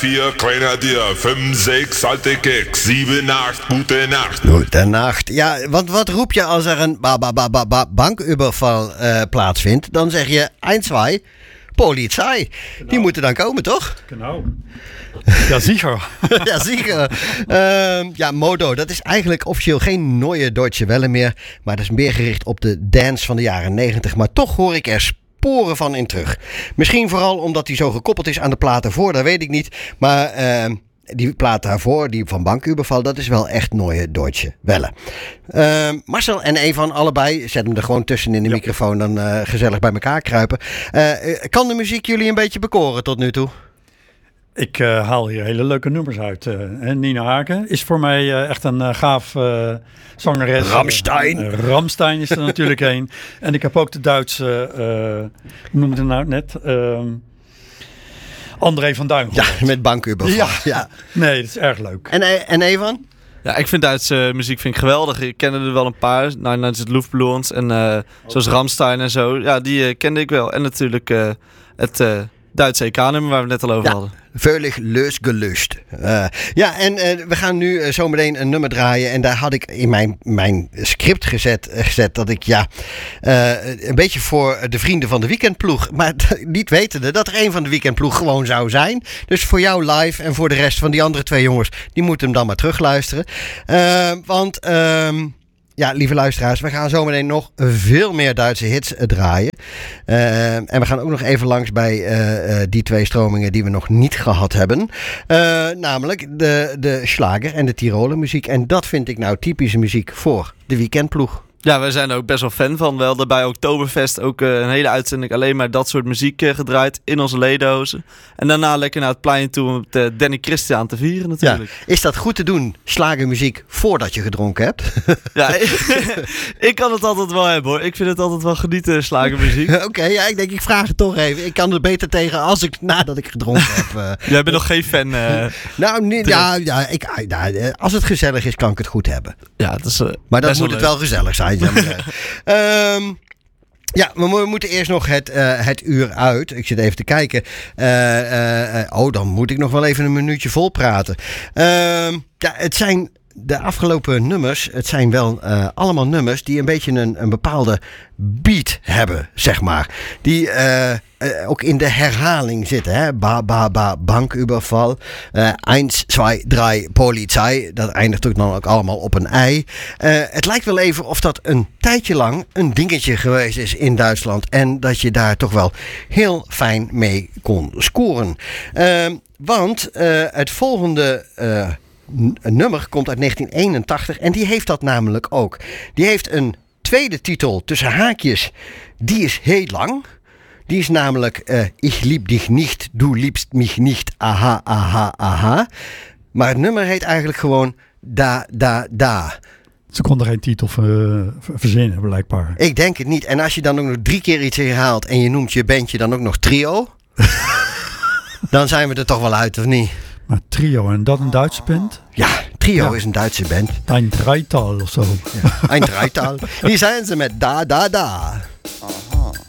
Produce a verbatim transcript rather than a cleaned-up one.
Vier Grenadier, fünf, sechs, alte Keks, sieben, acht, gute Nacht. Goedenacht. Ja, want wat roep je als er een ba ba ba ba ba bankoverval uh, plaatsvindt? Dan zeg je één, twee, politie. Genau. Die moeten dan komen, toch? Genau. Ja, zeker. ja, zeker. Uh, ja, Modo, dat is eigenlijk officieel geen Neue Deutsche Welle meer. Maar dat is meer gericht op de dance van de jaren negentig. Maar toch hoor ik er sporen van in terug. Misschien vooral omdat hij zo gekoppeld is aan de plaat daarvoor, dat weet ik niet. Maar uh, die plaat daarvoor, die van Bankoverval, dat is wel echt Neue Deutsche Welle. Uh, Marcel en Evan, allebei, zet hem er gewoon tussen in de ja. microfoon, dan uh, gezellig bij elkaar kruipen. Uh, kan de muziek jullie een beetje bekoren tot nu toe? Ik uh, haal hier hele leuke nummers uit. Uh, Nina Hagen is voor mij uh, echt een uh, gaaf uh, zangeres. Rammstein. Uh, Rammstein is er natuurlijk een. En ik heb ook de Duitse, uh, hoe noem je het nou net? Uh, André van Duin gehoord. Ja, met Bankoverval. Ja. ja, nee, dat is erg leuk. En, en Evan? Ja, ik vind Duitse muziek vind ik geweldig. Ik kende er wel een paar. Nou, net het Luftballons en uh, zoals Rammstein en zo. Ja, die uh, kende ik wel. En natuurlijk uh, het uh, Duitse E K-nummer waar we het net al over ja. hadden. Völlig losgelust. Uh, ja, en uh, we gaan nu uh, zometeen een nummer draaien. En daar had ik in mijn, mijn script gezet, uh, gezet dat ik ja, uh, een beetje voor de vrienden van de weekendploeg. Maar t- niet wetende dat er een van de weekendploeg gewoon zou zijn. Dus voor jou live en voor de rest van die andere twee jongens, die moeten hem dan maar terugluisteren. Uh, want... Uh, Ja, lieve luisteraars, we gaan zometeen nog veel meer Duitse hits uh, draaien. Uh, en we gaan ook nog even langs bij uh, uh, die twee stromingen die we nog niet gehad hebben. Uh, namelijk de, de Schlager en de Tiroler muziek. En dat vind ik nou typische muziek voor de weekendploeg. Ja, wij zijn er ook best wel fan van. We hadden bij Oktoberfest ook uh, een hele uitzending alleen maar dat soort muziek uh, gedraaid in onze leddozen. En daarna lekker naar het plein toe om het uh, Danny Christian te vieren natuurlijk. Ja. Is dat goed te doen, slagermuziek, voordat je gedronken hebt? Ja, ik kan het altijd wel hebben hoor. Ik vind het altijd wel genieten, slagermuziek. Oké, okay, ja, ik denk ik vraag het toch even. Ik kan er beter tegen als ik nadat ik gedronken heb. Uh, Jij bent nog geen fan? Uh, nou, nee, ja, ja, ik, ja, als het gezellig is, kan ik het goed hebben. Ja, dat is, uh, maar dan moet het leuk. wel gezellig zijn. um, ja, we moeten eerst nog het, uh, het uur uit. Ik zit even te kijken. Uh, uh, uh, oh, dan moet ik nog wel even een minuutje vol praten. Uh, ja, het zijn de afgelopen nummers. Het zijn wel uh, allemaal nummers die een beetje een, een bepaalde beat hebben, zeg maar. Die uh, uh, ook in de herhaling zitten. Hè? Ba, ba, ba, Bankoverval. één, twee, drie, politie. Dat eindigt ook dan ook allemaal op een ei. Uh, het lijkt wel even of dat een tijdje lang een dingetje geweest is in Duitsland. En dat je daar toch wel heel fijn mee kon scoren. Uh, want uh, het volgende... Uh, Een nummer komt uit negentien eenentachtig en die heeft dat namelijk ook. Die heeft een tweede titel tussen haakjes. Die is heel lang. Die is namelijk uh, Ich lieb dich nicht, du liebst mich nicht, aha, aha, aha. Maar het nummer heet eigenlijk gewoon Da, Da, Da. Ze konden geen titel uh, verzinnen, blijkbaar. Ik denk het niet. En als je dan ook nog drie keer iets herhaalt en je noemt je bandje dan ook nog Trio, dan zijn we er toch wel uit, of niet? Maar Trio, en dat een Duitse band? Ja, Trio ja. is een Duitse band. Ein Dreital of zo. Ja, Ein Dreital. Hier zijn ze met Da, Da, Da.